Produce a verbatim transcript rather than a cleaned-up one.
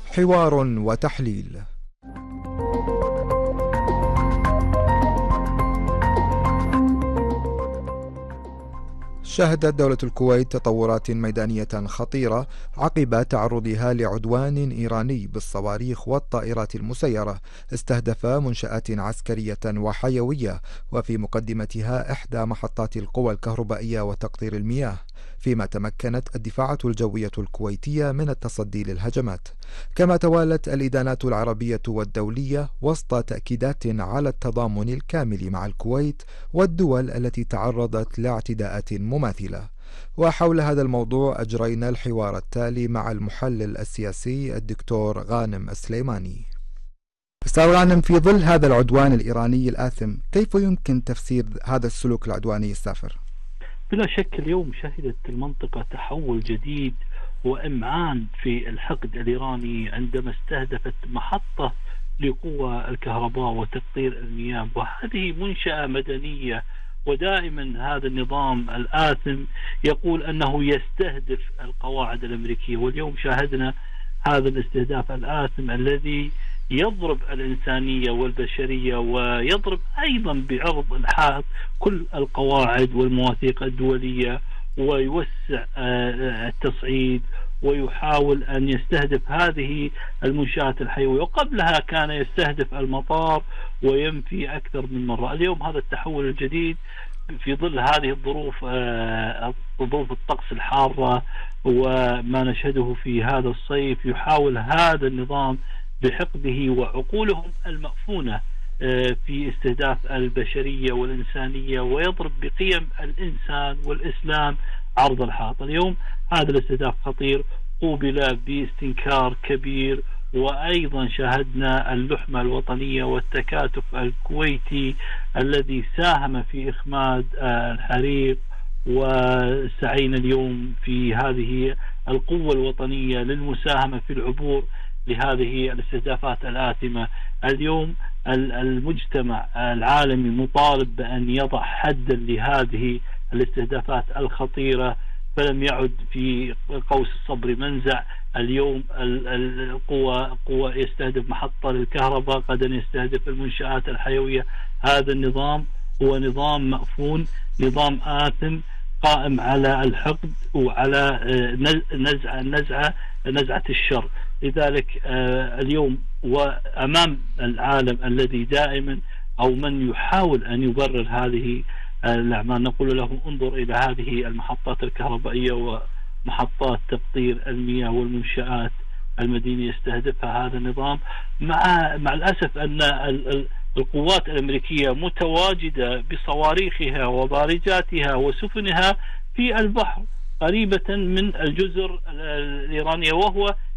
حوار وتحليل. شهدت دولة الكويت تطورات ميدانية خطيرة عقب تعرضها لعدوان إيراني بالصواريخ والطائرات المسيرة استهدف منشآت عسكرية وحيوية، وفي مقدمتها إحدى محطات القوى الكهربائية وتقطير المياه، فيما تمكنت الدفاعات الجوية الكويتية من التصدي للهجمات. كما توالت الإدانات العربية والدولية وسط تأكيدات على التضامن الكامل مع الكويت والدول التي تعرضت لاعتداءات مماثلة. وحول هذا الموضوع أجرينا الحوار التالي مع المحلل السياسي الدكتور غانم السليماني. أستاذ غانم، في ظل هذا العدوان الإيراني الآثم، كيف يمكن تفسير هذا السلوك العدواني السافر؟ بلا شك اليوم شهدت المنطقة تحول جديد وإمعان في الحقد الإيراني عندما استهدفت محطة لقوى الكهرباء وتقطير المياه، وهذه منشأة مدنية. ودائما هذا النظام الآثم يقول أنه يستهدف القواعد الأمريكية، واليوم شاهدنا هذا الاستهداف الآثم الذي يضرب الإنسانية والبشرية ويضرب أيضا بعرض الحائط كل القواعد والمواثيق الدولية، ويوسع التصعيد ويحاول أن يستهدف هذه المنشآت الحيوية، وقبلها كان يستهدف المطار وينفي أكثر من مرة. اليوم هذا التحول الجديد في ظل هذه الظروف، ظروف الطقس الحارة وما نشهده في هذا الصيف، يحاول هذا النظام بحقده وعقولهم المأفونة في استهداف البشرية والإنسانية، ويضرب بقيم الإنسان والإسلام عرض الحائط. اليوم هذا الاستهداف خطير، قوبل باستنكار كبير، وأيضا شاهدنا اللحمة الوطنية والتكاتف الكويتي الذي ساهم في إخماد الحريق، وسعينا اليوم في هذه القوة الوطنية للمساهمة في العبور لهذه الاستهدافات الآثمة. اليوم المجتمع العالمي مطالب بأن يضع حدا لهذه الاستهدافات الخطيرة، فلم يعد في قوس الصبر منزع. اليوم القوى قوة يستهدف محطة للكهرباء، غدا يستهدف المنشآت الحيوية. هذا النظام هو نظام مأفون، نظام آثم قائم على الحقد وعلى نزعة نزعة نزعة الشر. لذلك اليوم وأمام العالم الذي دائما أو من يحاول أن يبرر هذه الأعمال، نقول له انظر إلى هذه المحطات الكهربائية ومحطات تقطير المياه والمنشآت المدينة يستهدفها هذا النظام، مع مع الأسف أن القوات الأمريكية متواجدة بصواريخها وبارجاتها وسفنها في البحر قريبة من الجزر الإيرانية، وهو